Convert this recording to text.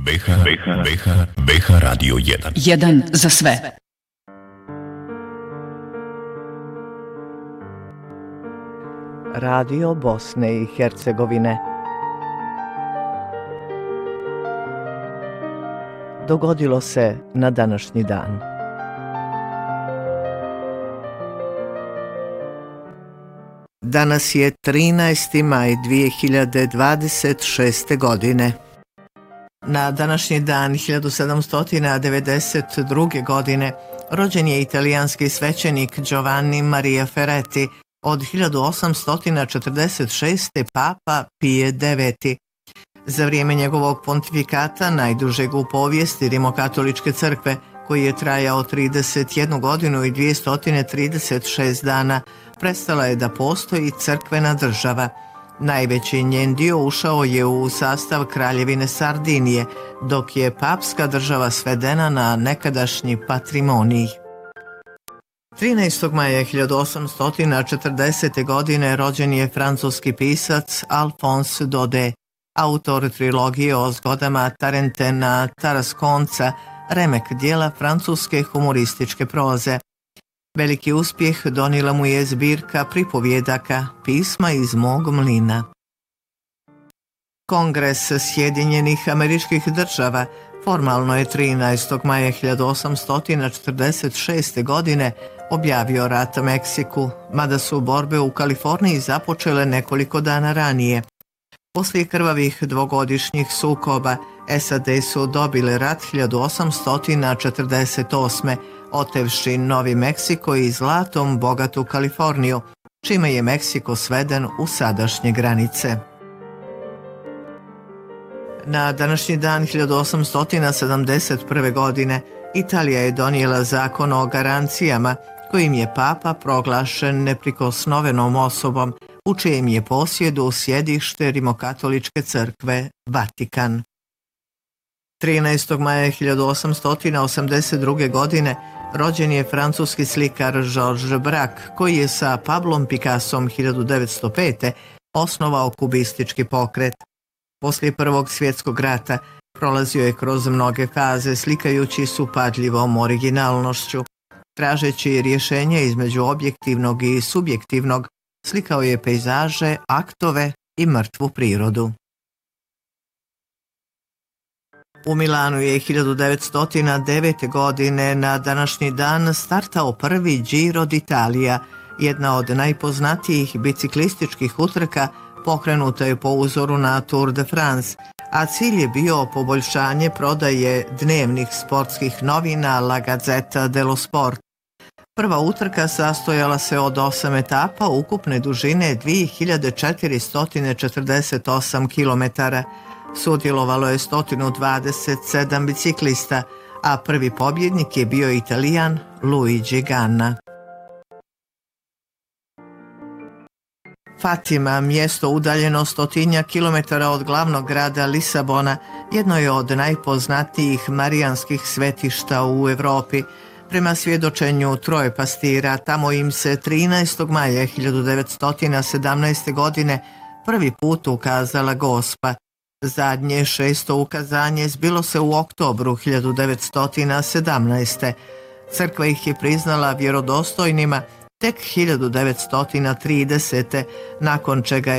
BH Radio 1. Jedan za sve. Radio Bosne i Hercegovine. Dogodilo se na današnji dan. Danas je 13. maj 2026. godine. Na današnji dan 1792. godine rođen je italijanski svećenik Giovanni Maria Ferretti, od 1846. papa Pije IX. Za vrijeme njegovog pontifikata, najdužeg u povijesti Rimokatoličke crkve, koji je trajao 31 godinu i 236 dana, prestala je da postoji crkvena država. Najveći njen dio ušao je u sastav kraljevine Sardinije, dok je papska država svedena na nekadašnji patrimonij. 13. maja 1840. godine rođen je francuski pisac Alphonse Daudet, autor trilogije o zgodama Tarentena Tarasconca, remek dijela francuske humorističke proze. Veliki uspjeh donijela mu je zbirka pripovjedaka Pisma iz mog mlina. Kongres Sjedinjenih Američkih Država formalno je 13. maja 1846. godine objavio rat Meksiku, mada su borbe u Kaliforniji započele nekoliko dana ranije. Poslije krvavih dvogodišnjih sukoba, SAD su dobile rat 1848. otevši Novi Meksiko i zlatom bogatu Kaliforniju, čime je Meksiko sveden u sadašnje granice. Na današnji dan 1871. godine Italija je donijela zakon o garancijama, kojim je papa proglašen neprikosnovenom osobom, u čijem je posjedu sjedište Rimokatoličke crkve Vatikan. 13. maja 1882. godine rođen je francuski slikar Georges Braque, koji je sa Pablom Picassom 1905. osnovao kubistički pokret. Poslije Prvog svjetskog rata prolazio je kroz mnoge faze, slikajući s upadljivom originalnošću. Tražeći rješenje između objektivnog i subjektivnog, slikao je pejzaže, aktove i mrtvu prirodu. U Milanu je 1909. godine na današnji dan startao prvi Giro d'Italia, jedna od najpoznatijih biciklističkih utrka pokrenuta je po uzoru na Tour de France, a cilj je bio poboljšanje prodaje dnevnih sportskih novina La Gazzetta dello Sport. Prva utrka sastojala se od 8 etapa ukupne dužine 2448 km. Sudjelovalo je 127 biciklista, a prvi pobjednik je bio Italijan Luigi Ganna. Fatima, mjesto udaljeno 100 kilometara od glavnog grada Lisabona, jedno je od najpoznatijih marijanskih svetišta u Europi. Prema svjedočenju troje pastira, tamo im se 13. maja 1917. godine prvi put ukazala Gospa. Zadnje 6. ukazanje zbilo se u oktobru 1917. Crkva ih je priznala vjerodostojnima tek 1930. nakon čega je